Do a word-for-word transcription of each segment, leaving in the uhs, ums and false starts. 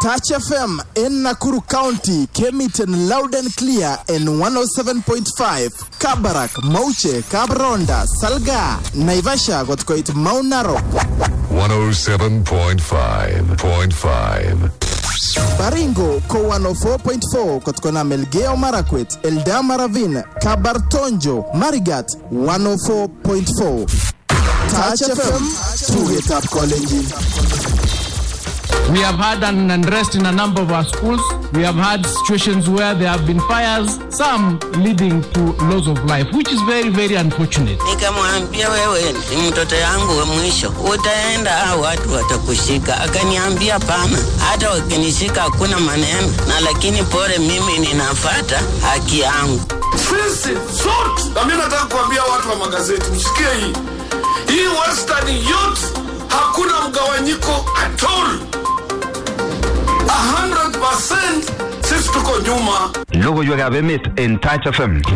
Touch F M in Nakuru County came it in loud and clear in one oh seven point five. Kabarak, Mauche, Kabronda, Salga, Naivasha got quite Mount Narok. one oh seven point five point five. Baringo, Ko one oh four point four, Kotkona Melgeo Marakwet, Eldama Ravine, Kabartonjo, Marigat, one oh four point four. Touch F M, to it up calling. We have had an unrest in a number of our schools. We have had situations where there have been fires, some leading to loss of life, which is very, very unfortunate. Nikamwambia wewe ni mtoto yangu wa mwisho, utaenda au watu watakushika. Akaniambia pana, hata wakinishika hakuna maneno, na lakini pole mimi ninafuata haki yangu. Sisi sote, na mimi nataka kuambia watu wa magazeti, msikie hii. Hii Western yote hakuna mgawanyiko at all. one hundred percent sisi tuko nyuma. Logo yuega bemit in Touch F M.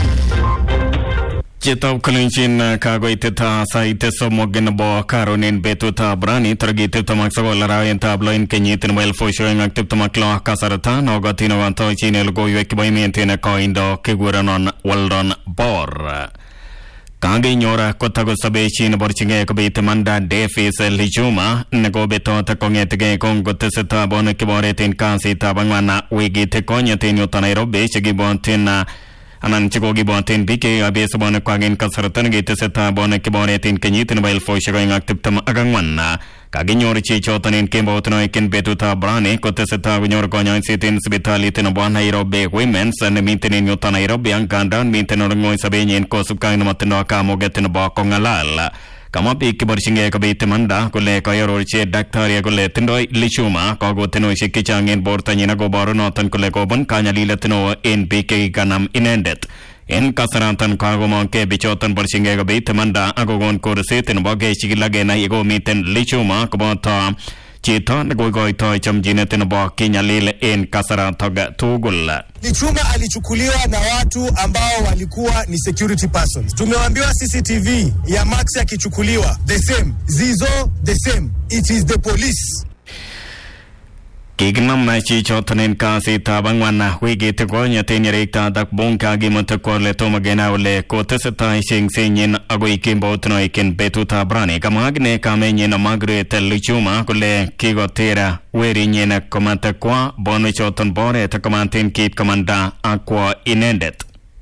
Chitop Kalinchin Kagoiteta Saite Somogen Bo Karonin Betuta Brani Targit Tamaxola and Tablo in Kenyan well for showing active Tamakla Kasarata, Nogotino Antochin Elgo Yukiboyment in a coin do Kiguranon Weldon Bor. Kangi nyora kotago sabe chin borchinge kabite manda defis lijuma nego beto ta kongetege kongo teseta bon kibore tin kansi tabangwana wigi te konya tin yota Nairobi chigi bontin anan chigo gi bontin bike abes bon kwagin kasaratan gi teseta bon kibore tin kenyitin bail fo shaging active tam agangwana kagi nyora chi chotanin kembo tno ikin betuta brane koteseta gnyor konya sitin sibitali tin bon Nairobi women's and meeting yota Nairobi angandan meeting ngoy sabe nyen ko subkain matno ka mogetin ba kongalal kama pi kiborshinge kabite manda kule kayoro che daktari kule tindoi lichuma kago tino shikichangen bortanyina go baro notan kule kobon kanyalila tino N P K kanam inendet en kasarantan kago monke bichotan borshinge kabite manda agogon korsetin boge shigilage na igo miten lichuma kobota chita nagoigoi toy chamjinetin bo kinyalile en kasarantaga tugul. Lichuma alichukuliwa na watu ambao walikuwa ni security persons. Tumeambiwa C C T V ya Max akichukuliwa the same, Zizo the same. It is the police. Kignam na chi chotanin kasi tabangwana wigi te gonya tenyerekta dak bonka gi montakole tomagena ole koteseta sing singin agoi kimbo tno ikin betuta brani kamagne kamenye na Margaret Lichuma kule kigotera weri nyena komata kwa bono chotan bore ta kamantin kit komanda akwa inendet.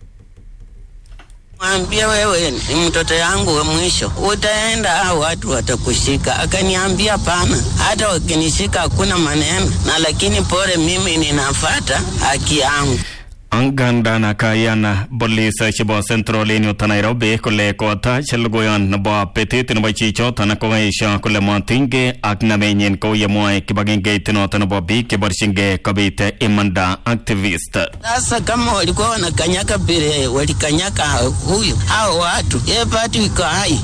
Mwambia wewe ni mtoto yangu wa mwisho, utaenda au watu watakushika. Akaniambia pana, hata wakinishika hakuna maneno, na lakini pole mimi ninafuata haki yangu. Anganda na kayana bolisa chibo central in Nairobi kule kota chelgoyan na ba petit na bachi chota na koisha kule montinge akna menyen ko yamoy kibagenge tino tano bobi ke barshinge kabite imanda activist. Sasa kama walikuwa wanakanyaka bire walikanyaka huyu hao watu ye pati wiko hai.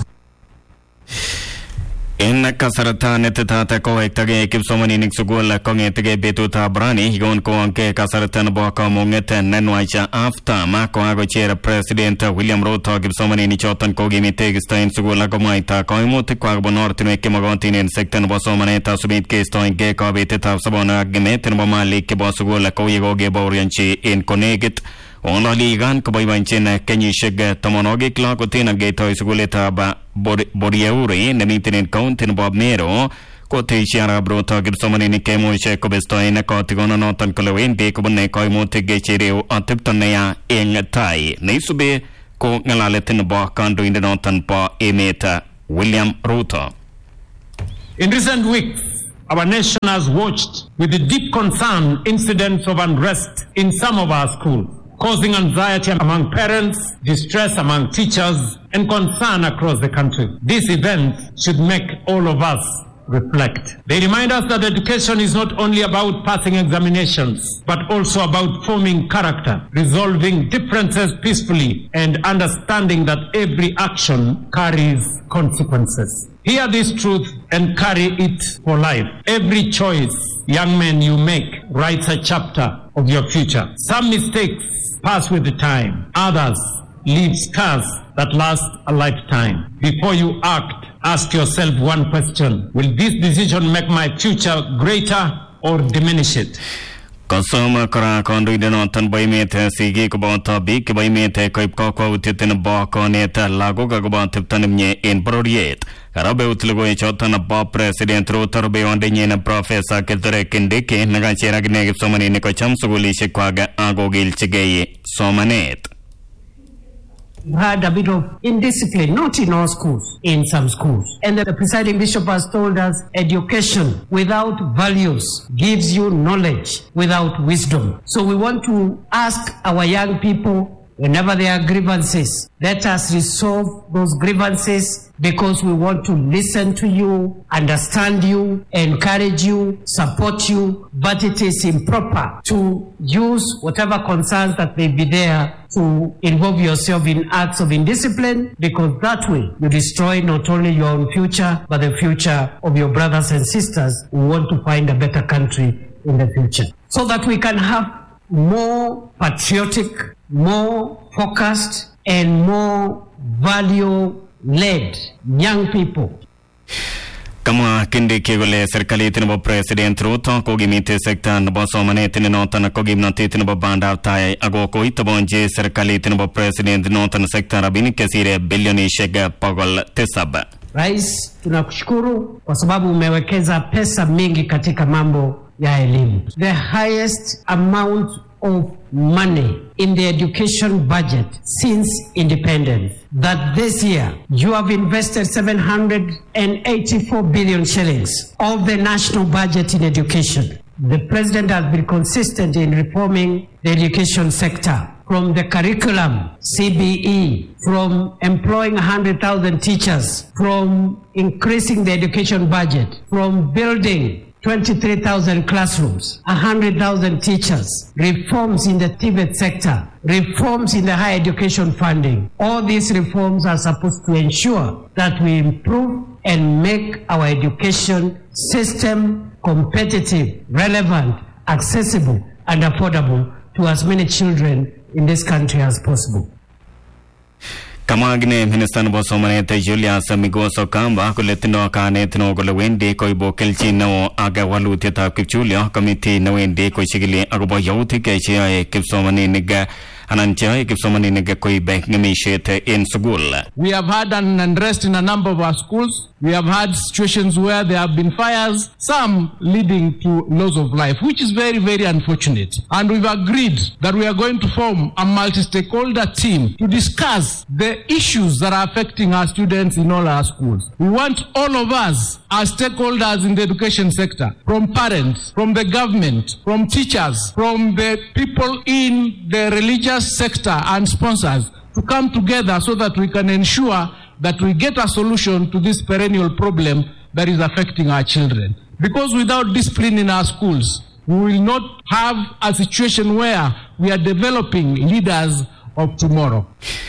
In kasarata netata ko ektage kipsomani niksugula kongetege betuta brani higon ko anke kasarata no boka mongete nenwacha after ma ko ago chera president William Ruto kipsomani ni chotan ko gimite gistain sugula ko maita ko imute ko bonort no kemogontin in sektan bosomane ta subit ke stoin ke ko beteta sabona gimete no mali ke bosugula ko yego ge borianchi in connect Ona ligan ko baybanchen kenyisheg tomonogi klako tina geto isuguleta ba boriauri nemiten countin bob mero ko teishara brota gibsomani ni kemo she ko bestoina ko tigono notan ko lewen be ko ne ko mote gechireu atiptonea eng tai neisube ko ngalaletin ba kando inde notan pa emeta William Ruto. In recent weeks, our nation has watched with deep concern incidents of unrest in some of our schools, causing anxiety among parents, distress among teachers, and concern across the country. These events should make all of us reflect. They remind us that education is not only about passing examinations, but also about forming character, resolving differences peacefully, and understanding that every action carries consequences. Hear this truth and carry it for life. Every choice, young men, you make writes a chapter of your future. Some mistakes pass with the time. Others leave scars that last a lifetime. Before you act, ask yourself one question. Will this decision make my future greater or diminish it. Kasama kara kondoide noton boimete sigi koboto biik boimete koib kokwoutiet en bo koneta lagok akobo atepto nemie en bororiet. Karabeut logoiwechoton bo President Ruto rubeiwondenyin Professor Kithure Kindiki nekacher akine kipsomaninik kocham sukulishekwak akokilchigei somanet. We had a bit of indiscipline, not in all schools, in some schools. And the presiding bishop has told us education without values gives you knowledge without wisdom. So we want to ask our young people, whenever there are grievances, let us resolve those grievances because we want to listen to you, understand you, encourage you, support you, but it is improper to use whatever concerns that may be there to involve yourself in acts of indiscipline, because that way you destroy not only your own future, but the future of your brothers and sisters who want to find a better country in the future. So that we can have more patriotic, more focused, and more value-led young people. Kama Kindiki kole serikalit nebo President Ruto kokimite sekta nebo somanet noton kokimnotet nebo bandab tai ako koitobonji serikalit nebo President noton sekta rabinik kesire bilionishek pokol tisab. Rais, tunakushukuru kwa sababu umewekeza pesa mingi katika mambo ya elimu. The highest amount of money in the education budget since independence. That this year you have invested seven hundred eighty-four billion shillings of the national budget in education. The president has been consistent in reforming the education sector, from the curriculum, C B E, from employing one hundred thousand teachers, from increasing the education budget, from building twenty-three thousand classrooms, one hundred thousand teachers, reforms in the T V E T sector, reforms in the higher education funding. All these reforms are supposed to ensure that we improve and make our education system competitive, relevant, accessible, and affordable to as many children in this country as possible. Kamagne Minister nebo somanet Julius Migoso Kamba kole tindo kanet no kole wendi koibo kelchin neo aga walutietab kipchulyo committee ne wendi kochigili agobo yautik cheyoe kipsomaninik anan cheyoe kipsomaninik koibe ngemishet in school. We have had an unrest in a number of our schools. We have had situations where there have been fires, some leading to loss of life, which is very, very unfortunate. And we've agreed that we are going to form a multi-stakeholder team to discuss the issues that are affecting our students in all our schools. We want all of us as stakeholders in the education sector, from parents, from the government, from teachers, from the people in the religious sector and sponsors, to come together so that we can ensure that we get a solution to this perennial problem that is affecting our children. Because without discipline in our schools, we will not have a situation where we are developing leaders of tomorrow.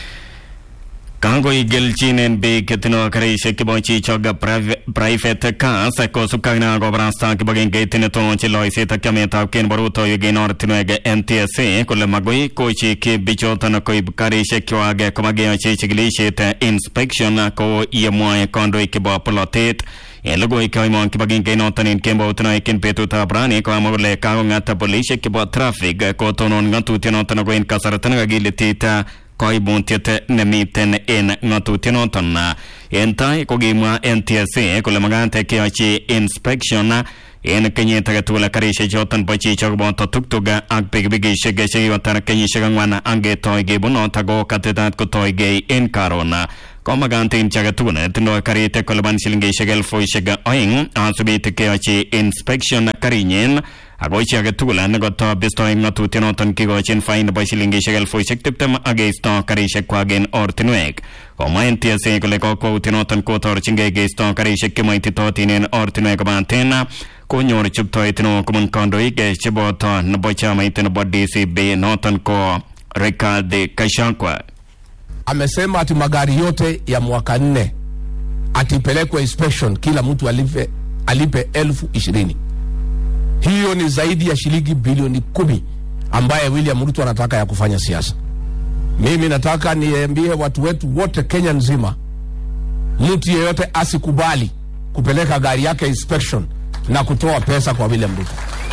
Kango igelchinen be ketino karishe kibochi choga private cars ko sukagna go brasta kibogen gaitene to chilo iseta kameta ken baruto yegen ortinwege N T S A kole magoi kochi ke bichotana ko karishe kwage komage chichigilishe inspection ko yemwa kondo ikibo plotet elogo ikaimon kibogen gainotanin kembo utna ikin petuta brani ko amole kango ngata police kibo traffic ko tonon ngatu tenotana go in kasaratan gilitita koibuntiet nemiten en ngatutinoton entai kogimwa N T S A kole magante keyochi inspection en kenyit agetugul karishek choton bo chichok boto tuktuga ak pikipikishek chekibatar kenyishek ang'wan angetoi kebunot ako katetat kotoigei en karon komagante imchi agetugul netindoi karit kolipan shilingishek elfushek oeng asubit keyochi inspection karinyin ako ichi agetugul nekoto bestoi ng'atutienoton kikochin fine nebo shilingishek elfushek tiptem ak keisto karishek kwak en ortinwek. Komwa N T S A kole kokwoutienoton kotorchingei keisto karishek chemoititotin en ortinwek kobaten konyor chuptoet neo kobun kandoik cheboto nebo chamait nebo D C B noton ko Rigathi Gachagua. Amesema ati magari yote ya mwaka nne atipelekwe inspection, kila mtu alipe alipe elfu ishirini. Hiyo ni zaidi ya shilingi bilioni kumi ambaye William Ruto anataka ya kufanya siasa. Mimi nataka niambie watu wetu wote Kenya nzima, mtu yeyote asikubali kupeleka gari yake inspection na kutoa pesa kwa William Ruto.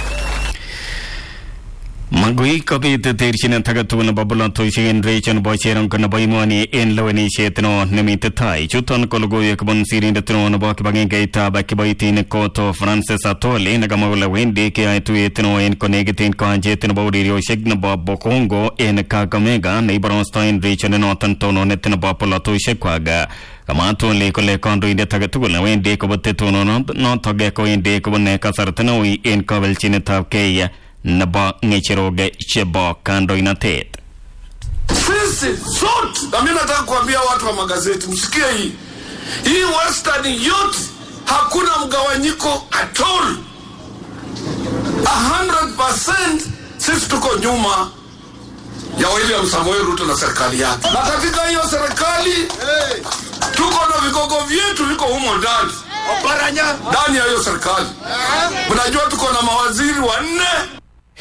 Magui kopit terchin tagatun babula toishin region boicheron kana boimoni in lawani shetno nemite tai chuton kologo yakbon sirin de tron bak bagin gaita bak boitin koto Francis Atoli nagamawla wende ke aitu etno in connecting conjetin body rio shegna babo Congo in Kakamega neighborstain region northern tono netin babula toishekwaga kamato le kole kondo inde tagatun wende ko botte tono no toge ko inde ko ne kasartano in kavel chineta keya Naba ngechiroge chebo kando inatet. Sisi zote, na mimi nataka kuambia watu wa magazeti msikie hii. Hii Western yote hakuna mgawanyiko at all. one hundred percent sisi tuko nyuma ya William Samoei Ruto na serikali yake. Na katika hiyo serikali hey, tuko na vigogo vyetu viko humo ndani. Oparanya ndani ya hiyo serikali. Mnajua tuko na mawaziri wanne.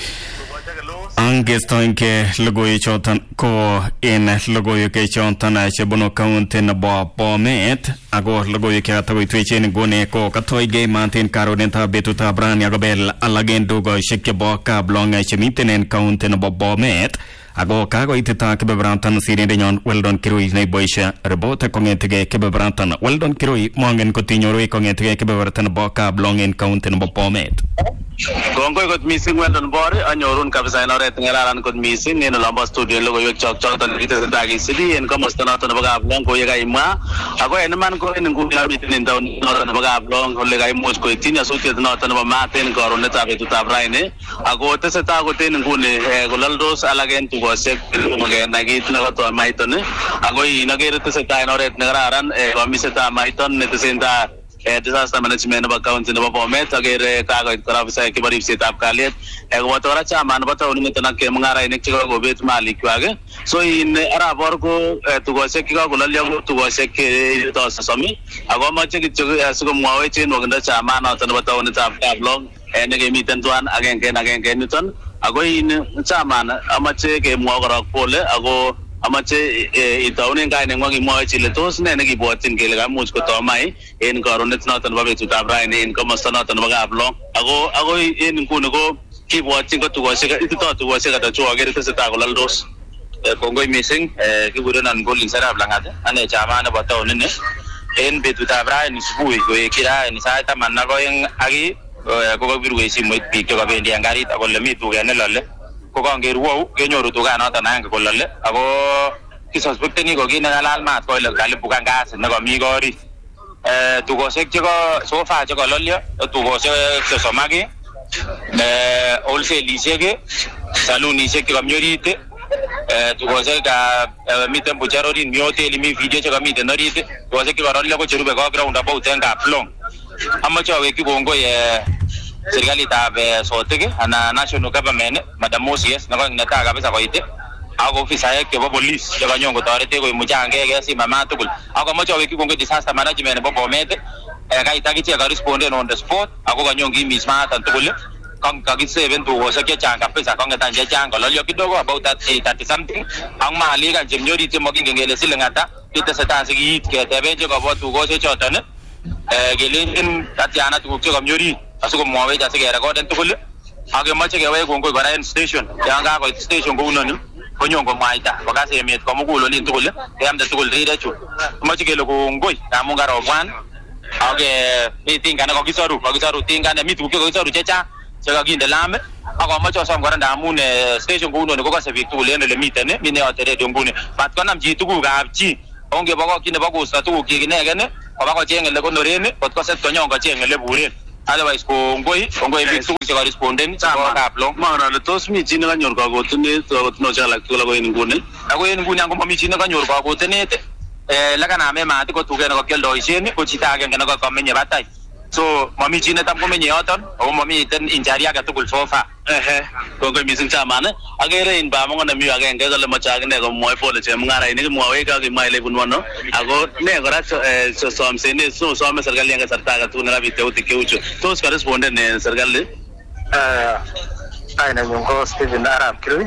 Angestoinke logoy chotan ko in logoy ke chotan chebono county na bo Bomet ago logoy ke atago twechen gone ko katoy mantin karonenta betuta bran yagobel alagendo go sheke bo ka blonga chemiten county na bo Bomet ago kago iteta ke bebrantan sirinde nyon weldon kiroi nei boisha rebota kongetege ke bebrantan weldon kiroi mongen ko tinyoro kongetege ke bebrantan bo ka blongen county na bo Bomet Gongoi kot missing weldon bore anyorun kabisa ina oret ngararan kot missing neno lamba studio logo yok chok chok tan dite dagi city en komosta nato na baga blong ko yega ima ako en man ko en ngu ya bitin down nato na baga blong ko lega imos ko tinya sote nato na maten ko ron ta betu ta braine ako tese ta ko ten ngu ne golaldos alagen tu go sek mage nagit na to maiton ako ina gere tese ta ina oret ngararan e komiseta maiton ne tese ta disaster management ba county na Bomet agere kago karabisa ke bari set up kalet e watora chaman bataw ni tana ke mangara ine chigo go bet malik wage so in ara borgo tu go se kigo golalya tu go se ke to sami ago ma che chigo asgo mwawe chen waganda chaman na tana bataw ni tap blog ene ke mitan tuan agen ke agen ke niton ago in chaman amache ke mwagara pole ago amache itaune ngai nengwa gi moy chile tos ne ne gi botin ke lega much ko to mai en karonet noton babe tu tabra en ko mastanoton baga blong ago ago en kuno go ki botin ko tu go se itu to tu go se ka to agere te ta golal dos kongo missing ki burenan golin sara blangate ane chama na bataw ne en be tu tabra en sbui go kira en sa ta manna go en agi ko go biru esi mo pi ko be ndi angari ta go le mi tu ne lalle ko kangeru wo kenyoru tuga noton ange kolale ako kisuspect ni ko kina ngalal mat ko ile kale bukan gas ne ko mi gori eh tugosek cheko sofa cheko lolyo tugosek chesomagi ne wholesalishek salunishek cheko myorite eh tugosek ka miten bucharorin mi hotel mi video cheko miten orit tugosek cheko lolyo ko cherube ko ground about enga plong amache aweki kongoi eh serikali tabe sote ana national government madam Moses nako nata kabisa koite ako ofisa yake bo police ya kanyongo tarete ko mujange ke si mama tukul ako mocho weki kongo disaster management bo Bomet e kai takiche ka respond on the spot ako kanyongi misma tan tukul kang kagise event wo sa ke changa pesa kang tanje changa lolyo kidogo about that thirty something ang mali kan jemnyori te moking ngele silengata kita seta sigi ke tebe je ko bo tu go se chotan e gelin tatiana tu ko kamnyori asuko mwawe jase ke record tukul age mache ke we kongo gara station yanga ko station ko unoni konyongo maita bakase met ko mugulo lin tukul yamda tukul rida chu mache ke loko ngoi amunga robwan age meeting kana ko kisaru ko kisaru tinga ne mitu ko kisaru checha chega ginde lame ako mache som gara ndamune station ko unoni ko kase bitu le le mitene mine otere dongune bat ko nam ji tugu ga chi onge bako kine bako sa tugu ki ne gene ko bako chengele ko norene ko ko set ko nyongo chengele buren otherwise ko ngoi ngoi big tu se correspondent chama kaplo mara le tos mi jina kanyor ka go tene to no chala kula go ngune ako en ngune ngo mi jina kanyor ka go tene eh la kana me ma ko tu ke no keldo iseni ko chita ke no ko menye batai so mami jina tam ko menye oton o mami ten injaria ka tukul sofa eh ko ko mi sin chama ne agere in ba mo na mi age nge le macha ne ko moy pole che ngara ni mo we ka ki mai le bunwa no ako ne gora so so am se ne so so am sergali nga sarta ka tu na bite uti ke uchu to correspondent ne sergali eh ai na nyongo Steven Arab kiri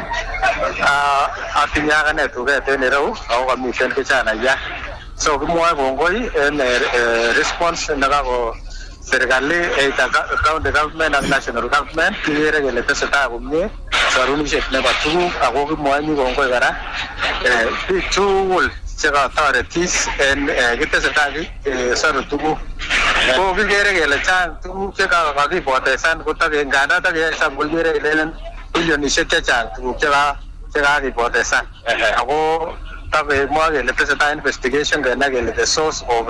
ah atinya ka ne tu ke te ne ro au ka mi sen ke chana ya so mo mo ngoi en response na ka ko serikali eta county government and national government kire ke le tesa ta gumne karunishet nebo tuguk ako kimwoini kongoi kora biik tugul chekatoretis en kitesetai soru tuguk ko kikere kele chang tuguk chekakipotesan nganda takihesab kikere kele bilionishek chechang tuguk chekakipotesan ako takemwoe kele tesetai investigation kenai kele the source of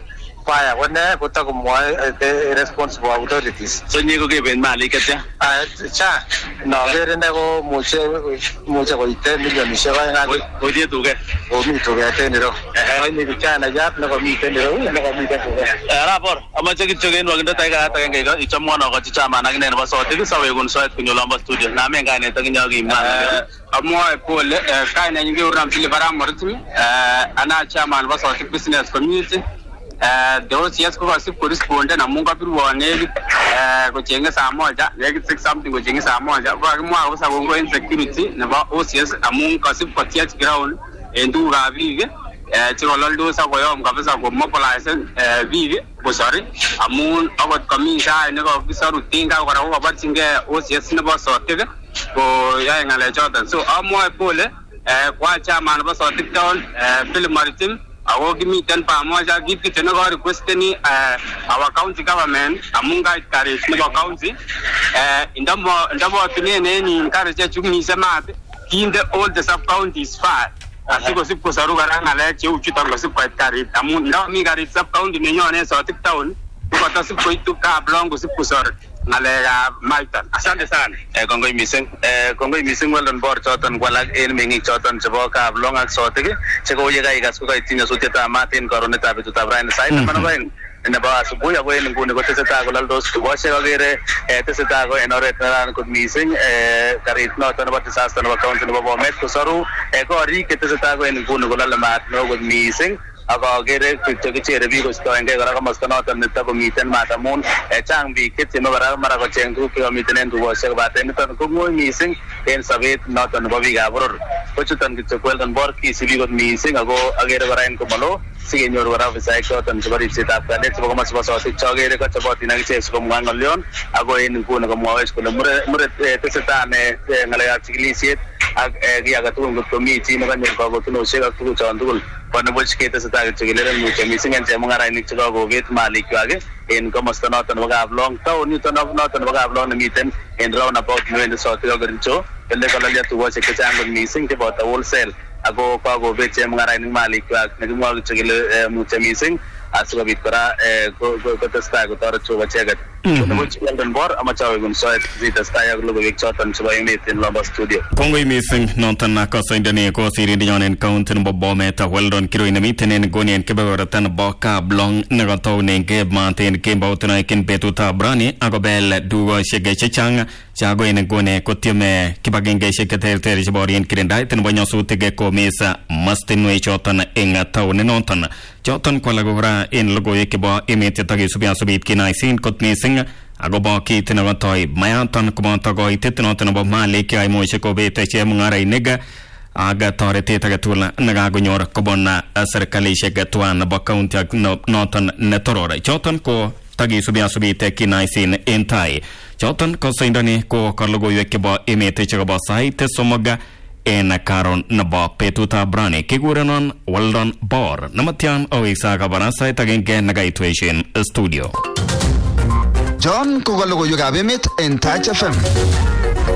fire wene kotakomwoe the responsible authorities. So nyi ko keben malik ketya? Cha nokere ine ko muche muche koite milionishek oeng ak koitie tuget. Komi tuget en ireu. Koini kijana yat nekomiten ireu nekomiten tuget. Rapor, amache kityo kenwokindet dakika agenge ichomwon akochi chairman akine nebo sotik sawekun soet konyo olombo studio. Namen kainet akinye akimwa. Amwoe pole kainenyu kekuron Philip Arap Moritim, ana chairman nebo sotik business community. The O C S ko kasib correspondent amun kabirwon nekit kochenge saa moja nekit six something kochenge saa moja ko kakimwa ko sa kongo insecurity nebo O C S amun kasib kotiach ground en tugukab biik chekololdos akoyom kabisa komobilize biik kosori amun akot komi sai nekakisoru tinga kora kokaborchingei O C S nebo sotik koyoe ng'alechoton. So amwoe pole kwa chairman nebo sotik town Philip Maritim ako kimiten pamoja kit kityo neko requesteni our county government amun kait karit nebo county ndamo ndamo tunenen karit chechumise mat kinde all the sub counties far asikosib kosoru kora ng'alek cheu chuton kosib koit karit amun ndami karit sub county nenyone sotik town kotasib koitu Kaplong kosib kosor ng'alekab maiton. Asante sana. Eh kongoi mising. Eh kongoi mising weldon bor choton kwalak en meng'ik choton chebo Kaplong ak sotik chekoye kaikas ko kaityi nyasutietab mat en karonetab betutab raini sait taman ak oeng nebo asubuhi ako en nguni kotesetai kolaldos tugoshek akere tesetai ko en oret neraran kot mising karit noton nebo disaster nebo county nebo Bomet kosoru korik chetesetai ko en nguni kolale mat neo kot mising akakere kityo kichere biik kostoengei kora komosta noton netakomiten mat amun chang biik chetieme kora mara kocheng tuguk chekamiten en tugoshek kobaten niton kong'oi mising en sobet noton nebo biikab boror. Kochuton kityo Weldon Bor kisibi kot mising ako akere kora en komolo sikenyoru kora ofisaek choton chebo ripsetab kalyet chebo komosta nebo sotik chokere kochobotin akichek sikomwa ng'olyon ako en nguni komwawech kole mure tesetai ng'alekab chikilisiet ak kiy age tugul ngot komi chi nekanyor kakotunoshek ak tuguk chon tugul konebuch ketesetai kityo kilelen mutyo mising en chemung'arainik chekakobet malikwak en komosta noton nebo Kaplong town yuton noton nebo Kaplong nemiten en roundabout newendi sotik ak Kericho ele kololyo tugoshek chechang kot mising cheboto wholesale ako kakobet chemung'arainik malikwak nekimwoe kityo kele mutyo mising asikobit kora kotestai kotoret Jehova icheket. Konebuch Weldon Bor amache awekun soet sitestai ak logoiwek choton chebo emet en olombo studio. Kongoi mising noton akasoindoni ko sirindenyon en county nebo Bomet Weldon Kirui nemiten en nguni en kebeberta nebo Kaplong nekatounengei mat en kembout en betutab rani akobel dugoshek chechang chago en nguni kotieme kibagengeishek cheterter cheborien kirindaet nebo nyasutik komisa mastinwek choton en taonit noton. Choton kwalak kora en logoiwek chebo emet chetakisubi asubit kinaisin kot mising akobo kit nekotoi mayaton koboto koitet noton nebo malik cheimuche kobet chemung'arainik ak toretet age tugul nekakonyor kobun serikalishek tuan nebo county ak noton netoror. Choton ko takisubi asubit kinaisin en tai. Choton ko soindoni ko logoiwek chebo emet chekobo sait somok en karon nebo betutab rani kikurenon Weldon Bor namatyan aweksa kabarasait agenge nekaitweshen studio. John ko logoiwekab emet en Touch F M.